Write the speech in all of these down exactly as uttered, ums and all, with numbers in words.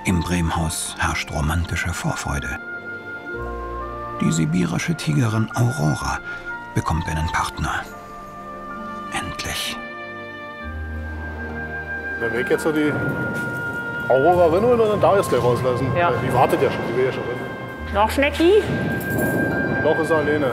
Im Bremhaus herrscht romantische Vorfreude. Die sibirische Tigerin Aurora bekommt einen Partner. Endlich. Der Weg jetzt so die Aurora rein und dann Darius gleich rauslassen. Ja. Die wartet ja schon, die will ja schon rein. Noch Schnecki? Noch ist er alleine.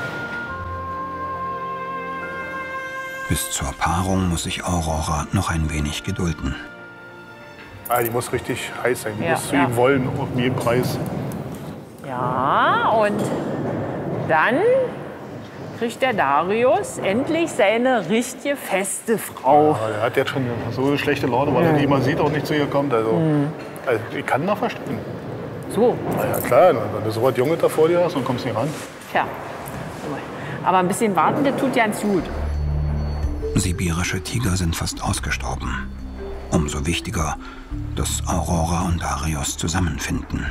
Bis zur Paarung muss sich Aurora noch ein wenig gedulden. Ah, die muss richtig heiß sein, die Ja, muss zu ja. ihm wollen, um jeden Preis. Ja, und dann kriegt der Darius endlich seine richtige, feste Frau. Aber er hat jetzt schon so eine schlechte Laune, weil er die immer sieht, auch nicht zu ihr kommt. Also, Mhm. also ich kann noch verstehen. So, Na ja, klar, wenn du so was Junges da vor dir hast und kommst nicht ran. tja. Aber ein bisschen warten, das tut ganz gut. Sibirische Tiger sind fast ausgestorben. Umso wichtiger, dass Aurora und Darius zusammenfinden.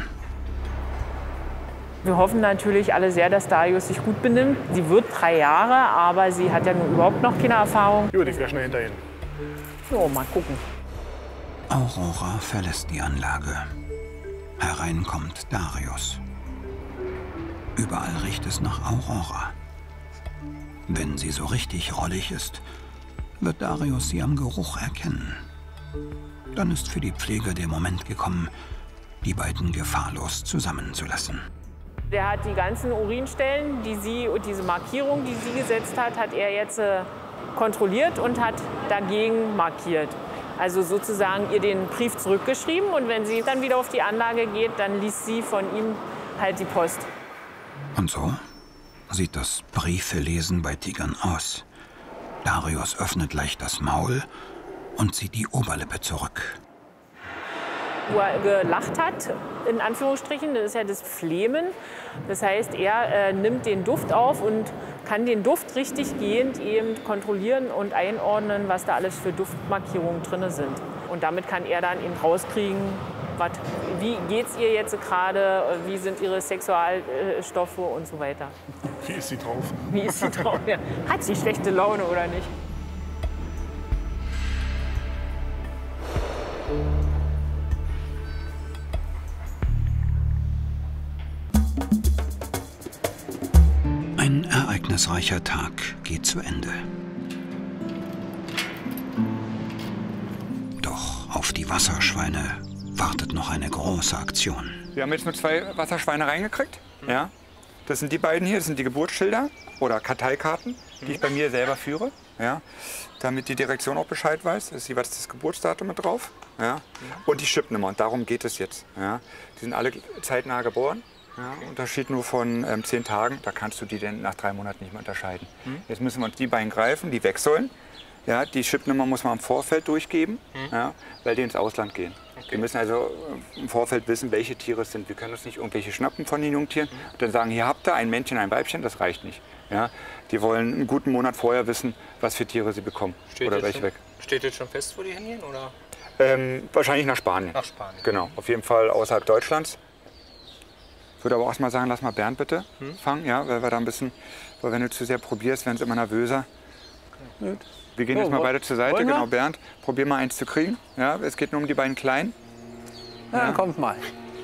Wir hoffen natürlich alle sehr, dass Darius sich gut benimmt. Sie wird drei Jahre, aber sie hat ja nun überhaupt noch keine Erfahrung. Gut, ich wäre schnell hinterhin. So, mal gucken. Aurora verlässt die Anlage. Herein kommt Darius. Überall riecht es nach Aurora. Wenn sie so richtig rollig ist, wird Darius sie am Geruch erkennen. Dann ist für die Pfleger der Moment gekommen, die beiden gefahrlos zusammenzulassen. Der hat die ganzen Urinstellen, die sie und diese Markierung, die sie gesetzt hat, hat er jetzt äh, kontrolliert und hat dagegen markiert. Also sozusagen ihr den Brief zurückgeschrieben und wenn sie dann wieder auf die Anlage geht, dann liest sie von ihm halt die Post. Und so sieht das Briefelesen bei Tigern aus. Darius öffnet leicht das Maul und zieht die Oberlippe zurück. Wo er gelacht hat, in Anführungsstrichen, das ist ja das Flehmen. Das heißt, er äh, nimmt den Duft auf und kann den Duft richtig gehend eben kontrollieren und einordnen, was da alles für Duftmarkierungen drin sind. Und damit kann er dann eben rauskriegen, wat, wie geht es ihr jetzt gerade, wie sind ihre Sexualstoffe und so weiter. Wie ist sie drauf? Wie ist sie drauf? Ja. Hat sie schlechte Laune oder nicht? Ein ereignisreicher Tag geht zu Ende. Doch auf die Wasserschweine wartet noch eine große Aktion. Wir haben jetzt nur zwei Wasserschweine reingekriegt. Ja. Das sind die beiden hier, das sind die Geburtsschilder oder Karteikarten, die ich bei mir selber führe. Ja. Damit die Direktion auch Bescheid weiß. Da ist jeweils das Geburtsdatum mit drauf. Ja. Und die Chipnummer, und darum geht es jetzt. Ja. Die sind alle zeitnah geboren. Ja, Unterschied nur von ähm, zehn Tagen, da kannst du die denn nach drei Monaten nicht mehr unterscheiden. Mhm. Jetzt müssen wir uns die beiden greifen, die weg sollen. Ja, die Chipnummer muss man im Vorfeld durchgeben, mhm. ja, weil die ins Ausland gehen. Okay. Wir müssen also im Vorfeld wissen, welche Tiere es sind. Wir können uns nicht irgendwelche schnappen von den Jungtieren mhm. und dann sagen, hier habt ihr ein Männchen, ein Weibchen, das reicht nicht. Ja, die wollen einen guten Monat vorher wissen, was für Tiere sie bekommen Steht oder jetzt welche schon, weg. Steht jetzt schon fest, wo die hingehen? Oder? Ähm, wahrscheinlich nach Spanien. Nach Spanien. Genau, auf jeden Fall außerhalb Deutschlands. Ich würde aber auch erst mal sagen, lass mal Bernd bitte hm? fangen, ja, weil wir da ein bisschen, weil wenn du zu sehr probierst, werden sie immer nervöser. Gut. Wir gehen Oh, jetzt mal beide zur Seite, wollen wir? genau, Bernd, probier mal eins zu kriegen. Ja, es geht nur um die beiden Kleinen. Ja, Ja. dann kommt mal.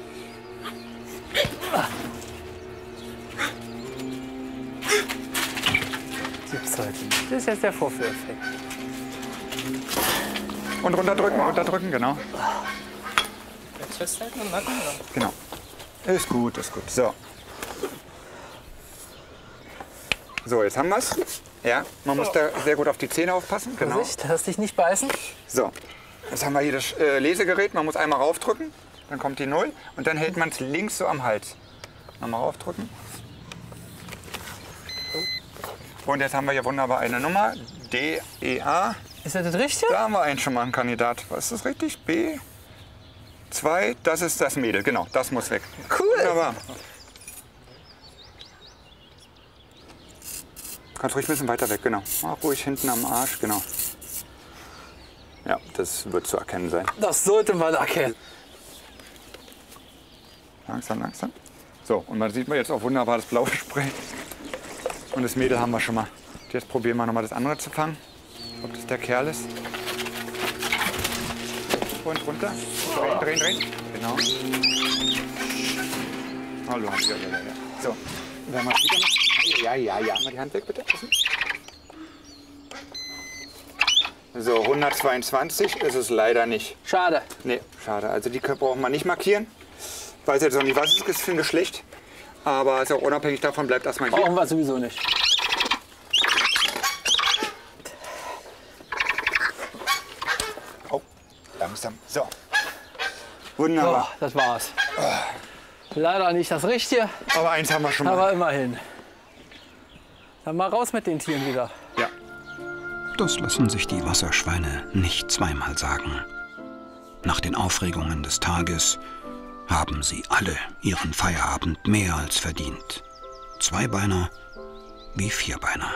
Gibt's heute nicht. Das ist jetzt der Vorführeffekt. Und runterdrücken, runterdrücken, genau. Jetzt festhalten im Nacken, oder? Genau. Ist gut, ist gut. So. So, jetzt haben wir es. Ja, man muss da sehr gut auf die Zähne aufpassen. Genau. Vorsicht, lass dich nicht beißen. So, jetzt haben wir hier das äh, Lesegerät. Man muss einmal raufdrücken, dann kommt die Null und dann hält man es links so am Hals. Nochmal raufdrücken. Und jetzt haben wir hier wunderbar eine Nummer. D E A. Ist das das Richtige? Da haben wir einen schon mal einen Kandidat. Was ist das richtig? B zwei, das ist das Mädel. Genau, das muss weg. Cool. Wunderbar. Kannst ruhig ein bisschen weiter weg, genau. Mach ruhig hinten am Arsch, genau. Ja, das wird zu erkennen sein. Das sollte man erkennen. Langsam, langsam. So, und man sieht man jetzt auch wunderbar das blaue Spray. Und das Mädel haben wir schon mal. Jetzt probieren wir noch mal das andere zu fangen. Ob das der Kerl ist. Und runter. Drehen, drehen, drehen. Genau. Hallo, ja, ja, ja, ja. So, wenn wir wieder noch. Ja, ja, ja. Mal die Hand weg, bitte. So, hundertzweiundzwanzig ist es leider nicht. Schade. Nee, schade. Also die braucht man nicht markieren. Ich weiß jetzt noch nicht, was es ist für ein Geschlecht. Aber ist auch unabhängig davon, bleibt erstmal hier. Brauchen wir sowieso nicht. Oh, langsam. So. Oh, Wunderbar. das war's. Leider nicht das Richtige, Aber eins haben wir schon mal. aber immerhin. Dann mal raus mit den Tieren wieder. Ja. Das lassen sich die Wasserschweine nicht zweimal sagen. Nach den Aufregungen des Tages haben sie alle ihren Feierabend mehr als verdient. Zweibeiner wie Vierbeiner.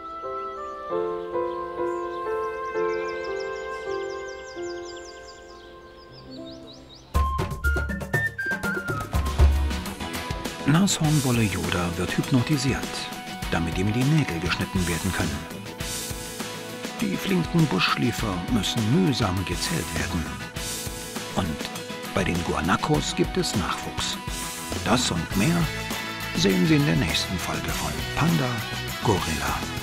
Nashornwolle Yoda wird hypnotisiert, damit ihm die Nägel geschnitten werden können. Die flinken Buschschläfer müssen mühsam gezählt werden. Und bei den Guanacos gibt es Nachwuchs. Das und mehr sehen Sie in der nächsten Folge von Panda Gorilla.